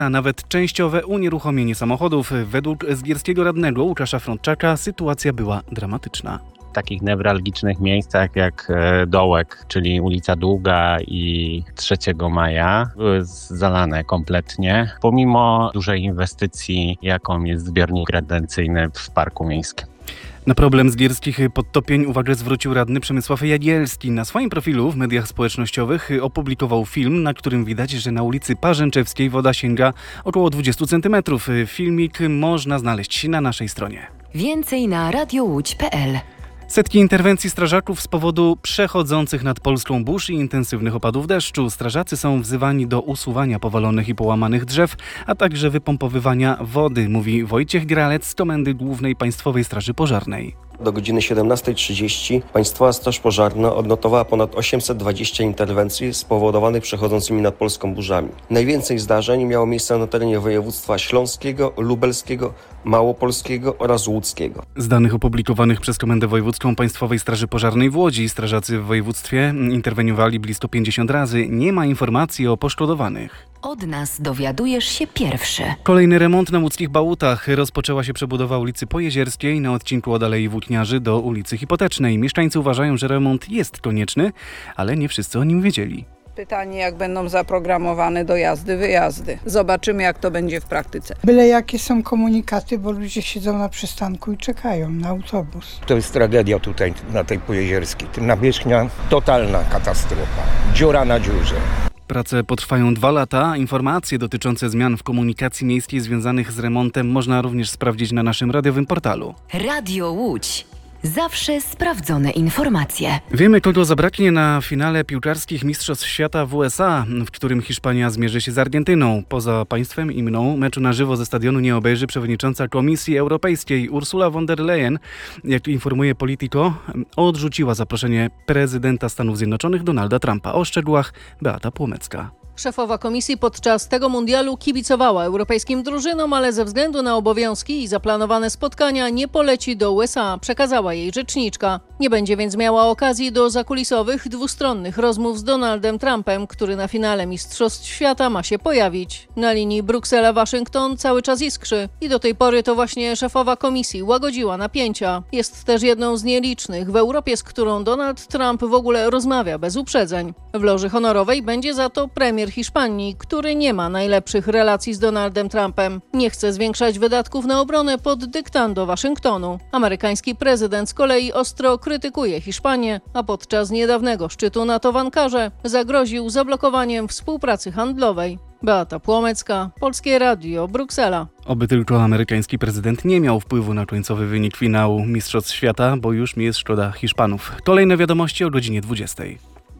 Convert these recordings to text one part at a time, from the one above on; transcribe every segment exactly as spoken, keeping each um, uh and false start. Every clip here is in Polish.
a nawet częściowe unieruchomienie samochodów. Według zgierskiego radnego Łukasza Frądczaka sytuacja była dramatyczna. W takich newralgicznych miejscach jak Dołek, czyli ulica Długa i trzeciego maja, były zalane kompletnie, pomimo dużej inwestycji, jaką jest zbiornik retencyjny w Parku Miejskim. Na problem zgierskich podtopień uwagę zwrócił radny Przemysław Jagielski. Na swoim profilu w mediach społecznościowych opublikował film, na którym widać, że na ulicy Parzęczewskiej woda sięga około dwadzieścia centymetrów. Filmik można znaleźć na naszej stronie. Więcej na radio łódź kropka pe el. Setki interwencji strażaków z powodu przechodzących nad Polską burz i intensywnych opadów deszczu. Strażacy są wzywani do usuwania powalonych i połamanych drzew, a także wypompowywania wody, mówi Wojciech Gralec z Komendy Głównej Państwowej Straży Pożarnej. Do godziny siedemnastej trzydzieści Państwowa Straż Pożarna odnotowała ponad osiemset dwadzieścia interwencji spowodowanych przechodzącymi nad Polską burzami. Najwięcej zdarzeń miało miejsce na terenie województwa śląskiego, lubelskiego, małopolskiego oraz łódzkiego. Z danych opublikowanych przez Komendę Wojewódzką Państwowej Straży Pożarnej w Łodzi strażacy w województwie interweniowali blisko pięćdziesiąt razy. Nie ma informacji o poszkodowanych. Od nas dowiadujesz się pierwszy. Kolejny remont na łódzkich Bałutach. Rozpoczęła się przebudowa ulicy Pojezierskiej na odcinku od Alei Włókniarzy do ulicy Hipotecznej. Mieszkańcy uważają, że remont jest konieczny, ale nie wszyscy o nim wiedzieli. Pytanie, jak będą zaprogramowane dojazdy, wyjazdy. Zobaczymy, jak to będzie w praktyce. Byle jakie są komunikaty, bo ludzie siedzą na przystanku i czekają na autobus. To jest tragedia tutaj na tej Pojezierskiej. Nawierzchnia totalna katastrofa. Dziura na dziurze. Prace potrwają dwa lata. Informacje dotyczące zmian w komunikacji miejskiej związanych z remontem można również sprawdzić na naszym radiowym portalu. Radio Łódź. Zawsze sprawdzone informacje. Wiemy, kogo zabraknie na finale piłkarskich Mistrzostw Świata w U S A, w którym Hiszpania zmierzy się z Argentyną. Poza państwem i mną meczu na żywo ze stadionu nie obejrzy przewodnicząca Komisji Europejskiej Ursula von der Leyen. Jak informuje Politico, odrzuciła zaproszenie prezydenta Stanów Zjednoczonych Donalda Trumpa. O szczegółach Beata Płomecka. Szefowa komisji podczas tego mundialu kibicowała europejskim drużynom, ale ze względu na obowiązki i zaplanowane spotkania nie poleci do U S A, przekazała jej rzeczniczka. Nie będzie więc miała okazji do zakulisowych, dwustronnych rozmów z Donaldem Trumpem, który na finale Mistrzostw Świata ma się pojawić. Na linii Bruksela-Waszyngton cały czas iskrzy i do tej pory to właśnie szefowa komisji łagodziła napięcia. Jest też jedną z nielicznych w Europie, z którą Donald Trump w ogóle rozmawia bez uprzedzeń. W loży honorowej będzie za to premier Hiszpanii, który nie ma najlepszych relacji z Donaldem Trumpem. Nie chce zwiększać wydatków na obronę pod dyktando Waszyngtonu. Amerykański prezydent z kolei ostro krytykuje Hiszpanię, a podczas niedawnego szczytu NATO w Ankarze zagroził zablokowaniem współpracy handlowej. Beata Płomecka, Polskie Radio, Bruksela. Oby tylko amerykański prezydent nie miał wpływu na końcowy wynik finału Mistrzostw Świata, bo już mi jest szkoda Hiszpanów. Kolejne wiadomości o godzinie dwudziestej.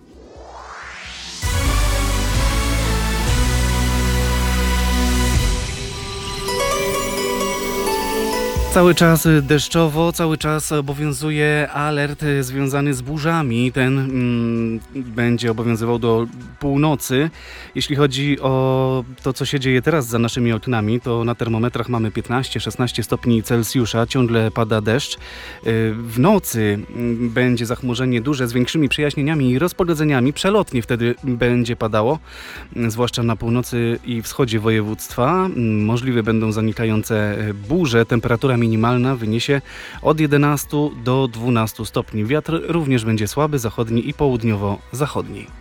Cały czas deszczowo, cały czas obowiązuje alert związany z burzami. Ten mm, będzie obowiązywał do północy. Jeśli chodzi o to, co się dzieje teraz za naszymi oknami, to na termometrach mamy piętnaście szesnaście stopni Celsjusza, ciągle pada deszcz. W nocy będzie zachmurzenie duże z większymi przejaśnieniami i rozpogodzeniami. Przelotnie wtedy będzie padało, zwłaszcza na północy i wschodzie województwa. Możliwe będą zanikające burze. Temperatura minimalna wyniesie od jedenastu do dwunastu stopni. Wiatr również będzie słaby, zachodni i południowo-zachodni.